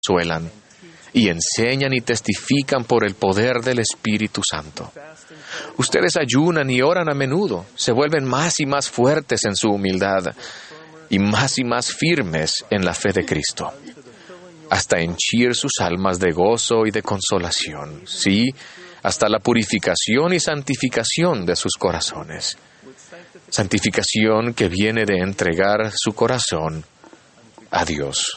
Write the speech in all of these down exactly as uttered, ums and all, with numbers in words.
consuelan y enseñan y testifican por el poder del Espíritu Santo. Ustedes ayunan y oran a menudo, se vuelven más y más fuertes en su humildad y más y más firmes en la fe de Cristo, hasta henchir sus almas de gozo y de consolación, sí, hasta la purificación y santificación de sus corazones. Santificación que viene de entregar su corazón a Dios.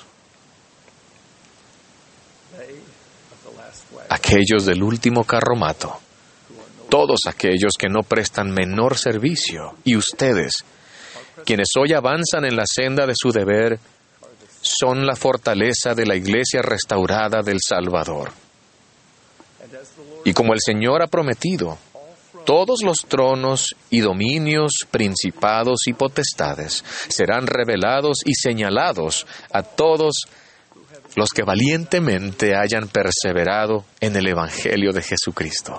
Aquellos del último carromato, todos aquellos que no prestan menor servicio, y ustedes, quienes hoy avanzan en la senda de su deber, son la fortaleza de la iglesia restaurada del Salvador. Y como el Señor ha prometido, todos los tronos y dominios, principados y potestades serán revelados y señalados a todos los que valientemente hayan perseverado en el Evangelio de Jesucristo.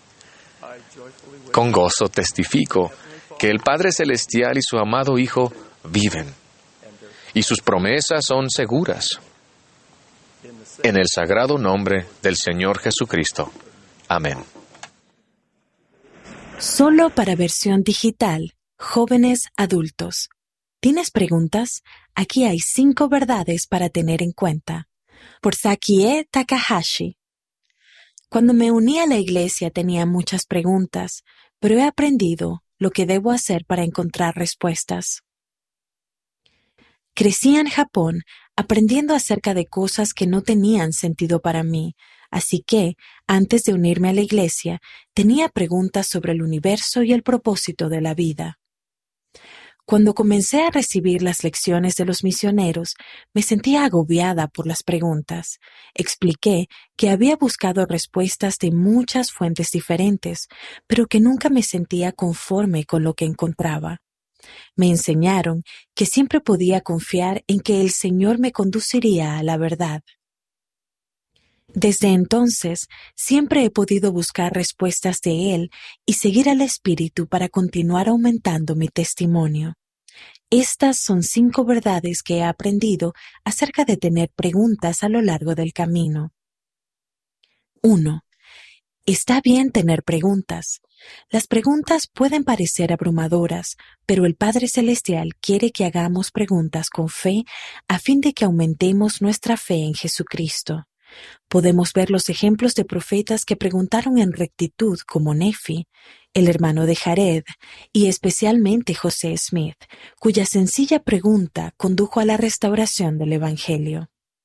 Con gozo testifico que el Padre Celestial y su amado Hijo viven, y sus promesas son seguras. En el sagrado nombre del Señor Jesucristo. Amén. Solo para versión digital, jóvenes adultos. ¿Tienes preguntas? Aquí hay cinco verdades para tener en cuenta. Por Sakie Takahashi. Cuando me uní a la iglesia tenía muchas preguntas, pero he aprendido lo que debo hacer para encontrar respuestas. Crecí en Japón aprendiendo acerca de cosas que no tenían sentido para mí, así que, antes de unirme a la iglesia, tenía preguntas sobre el universo y el propósito de la vida. Cuando comencé a recibir las lecciones de los misioneros, me sentía agobiada por las preguntas. Expliqué que había buscado respuestas de muchas fuentes diferentes, pero que nunca me sentía conforme con lo que encontraba. Me enseñaron que siempre podía confiar en que el Señor me conduciría a la verdad. Desde entonces, siempre he podido buscar respuestas de Él y seguir al Espíritu para continuar aumentando mi testimonio. Estas son cinco verdades que he aprendido acerca de tener preguntas a lo largo del camino. uno. Está bien tener preguntas. Las preguntas pueden parecer abrumadoras, pero el Padre Celestial quiere que hagamos preguntas con fe a fin de que aumentemos nuestra fe en Jesucristo. Podemos ver los ejemplos de profetas que preguntaron en rectitud, como Nefi, el hermano de Jared, y especialmente José Smith, cuya sencilla pregunta condujo a la restauración del Evangelio.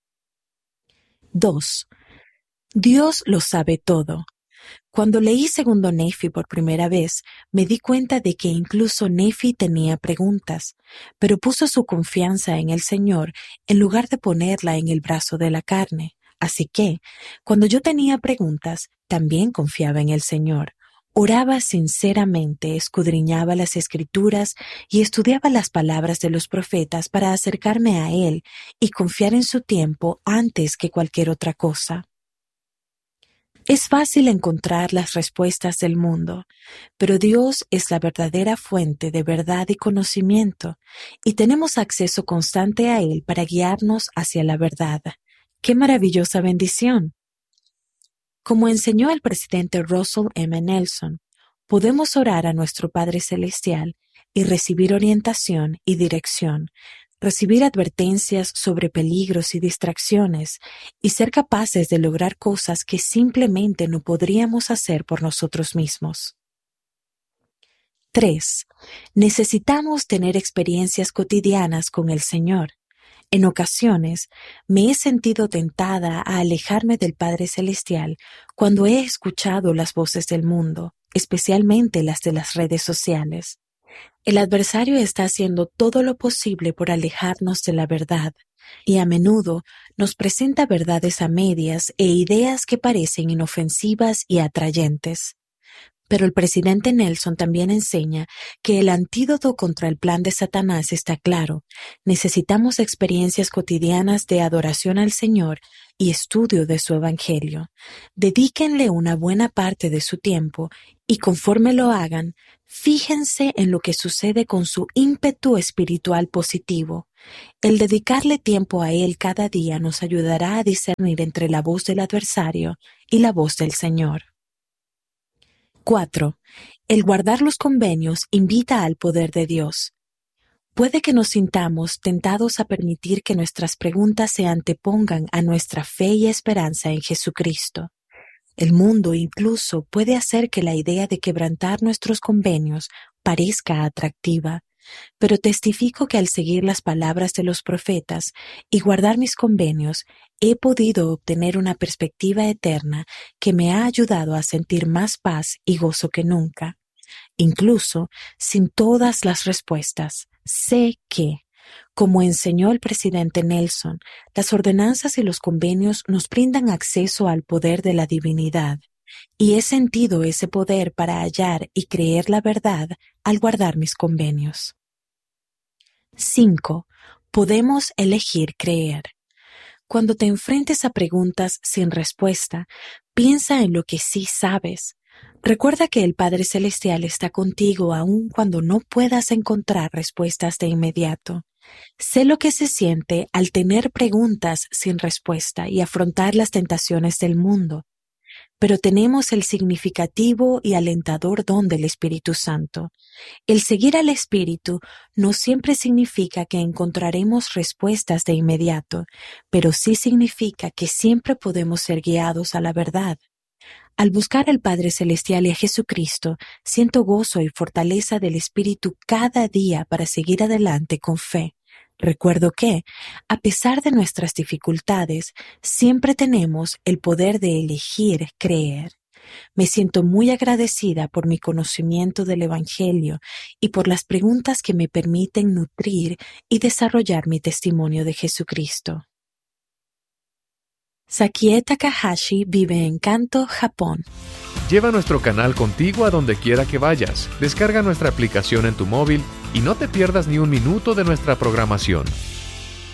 dos. Dios lo sabe todo. Cuando leí Segundo Nefi por primera vez, me di cuenta de que incluso Nefi tenía preguntas, pero puso su confianza en el Señor en lugar de ponerla en el brazo de la carne. Así que, cuando yo tenía preguntas, también confiaba en el Señor. Oraba sinceramente, escudriñaba las Escrituras y estudiaba las palabras de los profetas para acercarme a Él y confiar en su tiempo antes que cualquier otra cosa. Es fácil encontrar las respuestas del mundo, pero Dios es la verdadera fuente de verdad y conocimiento, y tenemos acceso constante a Él para guiarnos hacia la verdad. ¡Qué maravillosa bendición! Como enseñó el presidente Russell M. Nelson, podemos orar a nuestro Padre Celestial y recibir orientación y dirección, recibir advertencias sobre peligros y distracciones y ser capaces de lograr cosas que simplemente no podríamos hacer por nosotros mismos. tres. Necesitamos tener experiencias cotidianas con el Señor. En ocasiones, me he sentido tentada a alejarme del Padre Celestial cuando he escuchado las voces del mundo, especialmente las de las redes sociales. El adversario está haciendo todo lo posible por alejarnos de la verdad, y a menudo nos presenta verdades a medias e ideas que parecen inofensivas y atrayentes. Pero el presidente Nelson también enseña que el antídoto contra el plan de Satanás está claro. Necesitamos experiencias cotidianas de adoración al Señor y estudio de su Evangelio. Dedíquenle una buena parte de su tiempo y conforme lo hagan, fíjense en lo que sucede con su ímpetu espiritual positivo. El dedicarle tiempo a Él cada día nos ayudará a discernir entre la voz del adversario y la voz del Señor. cuatro. El guardar los convenios invita al poder de Dios. Puede que nos sintamos tentados a permitir que nuestras preguntas se antepongan a nuestra fe y esperanza en Jesucristo. El mundo incluso puede hacer que la idea de quebrantar nuestros convenios parezca atractiva, pero testifico que al seguir las palabras de los profetas y guardar mis convenios, he podido obtener una perspectiva eterna que me ha ayudado a sentir más paz y gozo que nunca. Incluso sin todas las respuestas, sé que, como enseñó el presidente Nelson, las ordenanzas y los convenios nos brindan acceso al poder de la divinidad, y he sentido ese poder para hallar y creer la verdad al guardar mis convenios. cinco. Podemos elegir creer. Cuando te enfrentes a preguntas sin respuesta, piensa en lo que sí sabes. Recuerda que el Padre Celestial está contigo aun cuando no puedas encontrar respuestas de inmediato. Sé lo que se siente al tener preguntas sin respuesta y afrontar las tentaciones del mundo. Pero tenemos el significativo y alentador don del Espíritu Santo. El seguir al Espíritu no siempre significa que encontraremos respuestas de inmediato, pero sí significa que siempre podemos ser guiados a la verdad. Al buscar al Padre Celestial y a Jesucristo, siento gozo y fortaleza del Espíritu cada día para seguir adelante con fe. Recuerdo que, a pesar de nuestras dificultades, siempre tenemos el poder de elegir creer. Me siento muy agradecida por mi conocimiento del Evangelio y por las preguntas que me permiten nutrir y desarrollar mi testimonio de Jesucristo. Sakie Takahashi vive en Kanto, Japón. Lleva nuestro canal contigo a donde quiera que vayas. Descarga nuestra aplicación en tu móvil y no te pierdas ni un minuto de nuestra programación.